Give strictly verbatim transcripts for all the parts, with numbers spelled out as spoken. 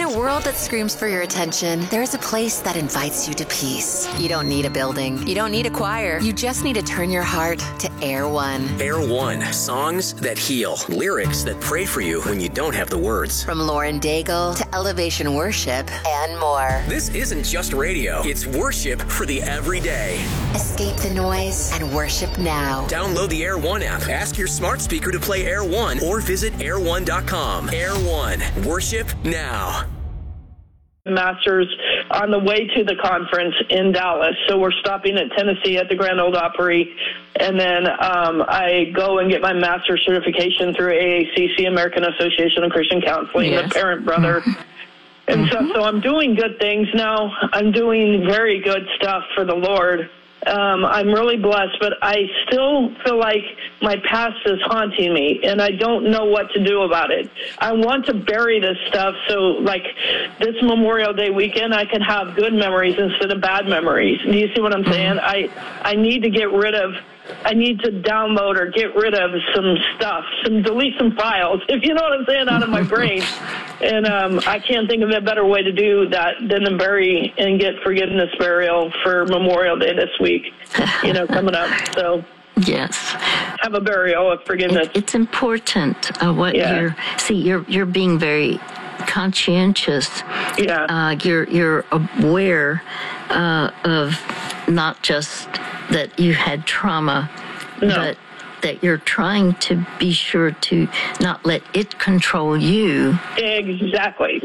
a world that screams for your attention, there's a place that invites you to peace. You don't need a building. You don't need a choir. You just need to turn your heart to Air One. Air One. Songs that heal. Lyrics that pray for you when you don't have the words. From Lauren Daigle to Elevation Worship and more. This isn't just radio. It's worship for the everyday. Escape the noise and worship now. Download the Air One app. Ask your smart speaker to play Air One or visit air one dot com. Air One. Worship now. Masters on the way to the conference in Dallas. So we're stopping at Tennessee at the Grand Ole Opry. And then um, I go and get my master's certification through A A C C, American Association of Christian Counseling, yes. the parent brother. Mm-hmm. And mm-hmm. so, so I'm doing good things now. I'm doing very good stuff for the Lord. Um, I'm really blessed, but I still feel like my past is haunting me, and I don't know what to do about it. I want to bury this stuff so, like, this Memorial Day weekend, I can have good memories instead of bad memories. Do you see what I'm saying? I, I need to get rid of, I need to download or get rid of some stuff, some delete some files, if you know what I'm saying, out of my brain. And um, I can't think of a better way to do that than to bury and get forgiveness burial for Memorial Day this week, you know, coming up. So yes, have a burial of forgiveness. It, it's important. Uh, what yeah. you're see, you're you're being very conscientious. Yeah, uh, you're you're aware uh, of not just that you had trauma, no. but that you're trying to be sure to not let it control you. Exactly.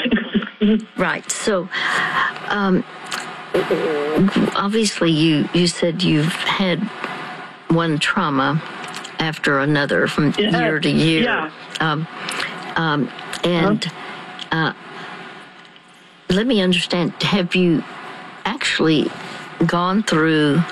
Right. So, um, obviously, you, you said you've had one trauma after another from yeah. year to year. Yeah. Um, um, and uh, let me understand, have you actually gone through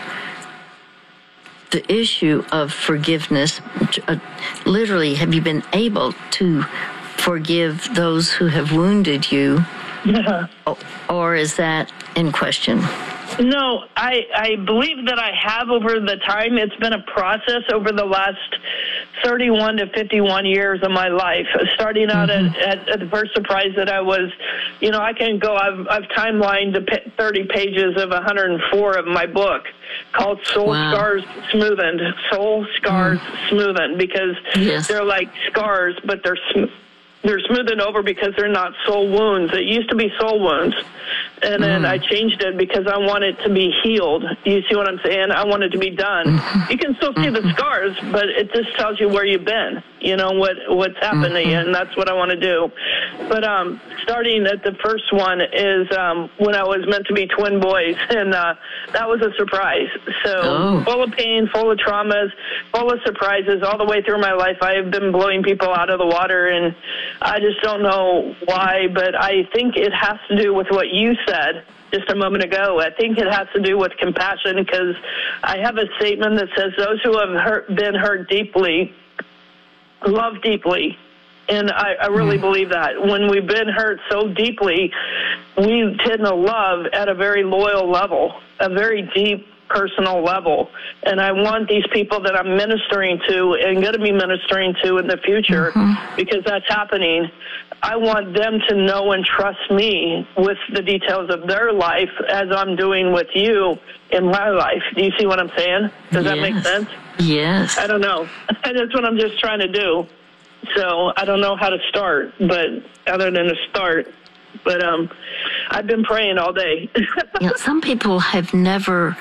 the issue of forgiveness? Uh, literally, have you been able to forgive those who have wounded you? Yeah. Or is that in question? No, I, I believe that I have over the time. It's been a process over the last thirty-one to fifty-one years of my life, starting out mm-hmm. at, at, at the first surprise that I was, you know, I can go, I've, I've timelined the thirty pages of one hundred four of my book called Soul wow. Scars Smoothened, Soul Scars mm. Smoothened, because yes. they're like scars, but they're sm- they're smoothened over because they're not soul wounds. It used to be soul wounds. And then mm. I changed it because I want it to be healed. You see what I'm saying? I want it to be done. Mm-hmm. You can still see the scars, but it just tells you where you've been, you know, what what's happened mm-hmm. to you, and that's what I want to do. But um, starting at the first one is um, when I was meant to be twin boys, and uh, that was a surprise. So oh. full of pain, full of traumas, full of surprises. All the way through my life, I have been blowing people out of the water, and I just don't know why, but I think it has to do with what you said just a moment ago. I think it has to do with compassion, because I have a statement that says those who have hurt, been hurt deeply love deeply. And I, I really mm. believe that. When we've been hurt so deeply, we tend to love at a very loyal level, a very deep personal level. And I want these people that I'm ministering to and going to be ministering to in the future, mm-hmm. because that's happening, I want them to know and trust me with the details of their life as I'm doing with you in my life. Do you see what I'm saying? Does yes. that make sense? Yes. I don't know. That's what I'm just trying to do. So I don't know how to start, but other than to start. But um, I've been praying all day. Yeah, some people have never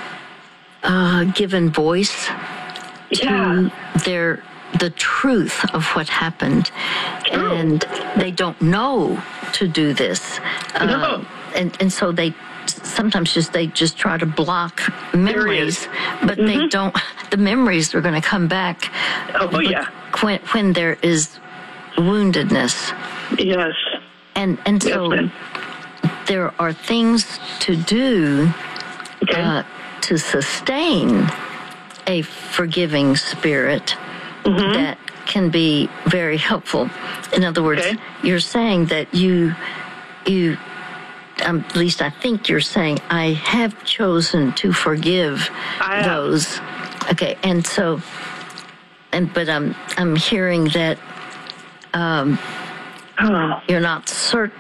uh, given voice to yeah. their the truth of what happened, True. And they don't know to do this. No. Uh, and and so they sometimes just they just try to block memories, but mm-hmm. they don't. The memories are going to come back. Oh yeah. When when there is woundedness. Yes. And and yes, so ma'am. There are things to do okay. uh, to sustain a forgiving spirit mm-hmm. that can be very helpful. In other words, okay. you're saying that you you um, at least I think you're saying I have chosen to forgive I those. Okay, and so and but I'm I'm hearing that um, oh. you're not certain